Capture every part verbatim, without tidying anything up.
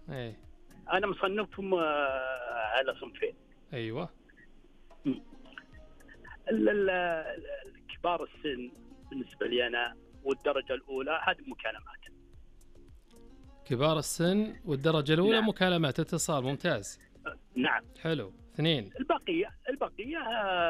ايه انا مصنفهم على صنفين. ايوه. كبار السن بالنسبه لي انا والدرجه الاولى هذه مكالمات. كبار السن والدرجه الاولى نعم. مكالمات اتصال، ممتاز. نعم. حلو. اثنين. البقيه البقيه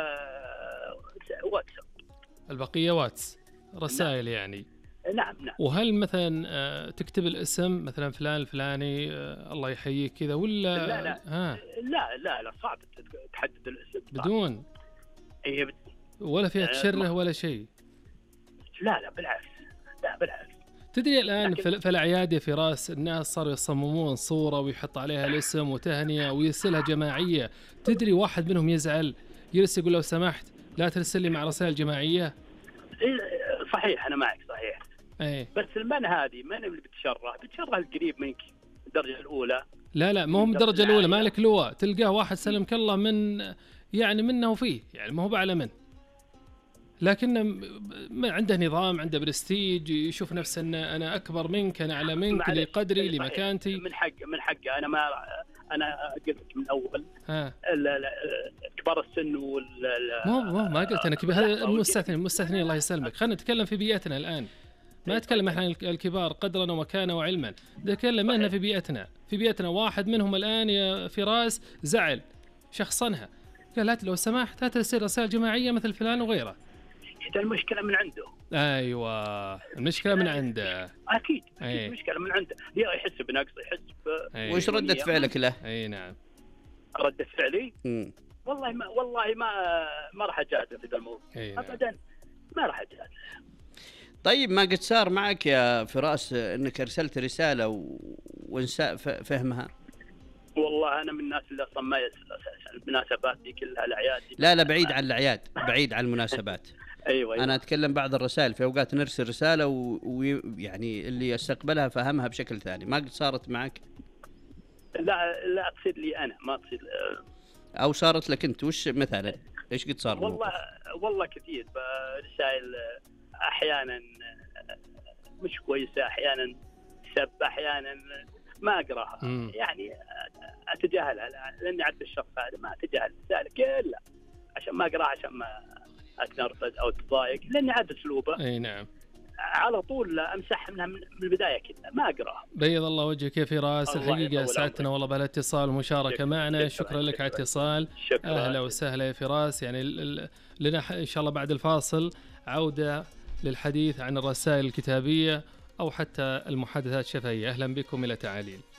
واتساب. البقيه واتس، رسائل. نعم. يعني نعم نعم. وهل مثلا تكتب الاسم مثلا فلان الفلاني الله يحييك كذا ولا لا لا ها؟ لا لا لا صعب تحدد الاسم صعب. بدون هي بت... ولا فيها تشره ولا شيء؟ لا لا بالعكس، لا بالعكس. تدري الآن لكن... في الأعياد يا فراس الناس صاروا يصممون صورة ويحط عليها الاسم وتهنئة ويرسلها جماعية. تدري واحد منهم يزعل يرسل يقول لو سمحت لا ترسل لي مع رسائل جماعية. صحيح أنا معك صحيح. أيه. بس المن هذه من اللي بتشره بتشره القريب منك الدرجة الأولى. لا لا ما هو الدرجة الأولى مالك لواء تلقاه واحد سلمك الله من يعني منه وفيه يعني ما هو بعلى منه، لكن عنده نظام عنده برستيج يشوف نفسه أن أنا أكبر منك أنا أعلى منك لقدري لمكانتي. من حق من حق أنا ما أنا قلت من أول ها. كبار السن وال ما ما ما قلت أنا كبير هذا مستثني مستثني الله يسلمك. خلينا نتكلم في بيئتنا الآن ما نتكلم احنا الكبار قدرا ومكانا وعلما، نتكلم احنا في بيئتنا. في بيئتنا واحد منهم الآن يا فراس زعل شخصنها قال لا لو سمحت لا ترسل رسائل جماعية مثل فلان وغيره. المشكلة من عنده. أيوة المشكلة من عنده. أكيد أكيد المشكلة من عنده. يحس بنقص يحس ب. وش ردة فعلك له؟ أي نعم. ردة فعلي؟ مم. والله ما والله ما ما راح أجادل في ذا الموضوع. نعم. أبدا ما راح أجادل. طيب ما قد صار معك يا فراس انك ارسلت رساله و... وانساء فهمها؟ والله انا من الناس اللي اصلا ما يسال اساسا المناسبات دي كلها الاعياد. لا لا بعيد عن الاعياد بعيد عن المناسبات. أيوة أيوة. انا اتكلم بعض الرسائل في اوقات نرسل رساله ويعني و... اللي يستقبلها فهمها بشكل ثاني. ما قد صارت معك؟ لا لا تصير لي انا ما تصير او صارت لك انت. وش مثلا ايش قد صار؟ والله والله كثير رسائل احيانا مش كويسه احيانا سب احيانا ما اقراها يعني اتجاهلها لاني اعرف الشخص هذا ما اتجاهل ذلك الا عشان ما اقراها عشان ما اتنرفز او اتضايق لاني عاد اسلوبه. اي نعم. على طول امسح منها من البدايه كذا ما اقراها. بيض الله وجهك يا فراس. الحقيقه سعدتنا والله بهالاتصال والمشاركه معنا. شكرا, شكرا لك على الاتصال. اهلا وسهلا يا فراس. يعني لنا ان شاء الله بعد الفاصل عوده للحديث عن الرسائل الكتابيه او حتى المحادثات الشفهيه. اهلا بكم الى تعاليل.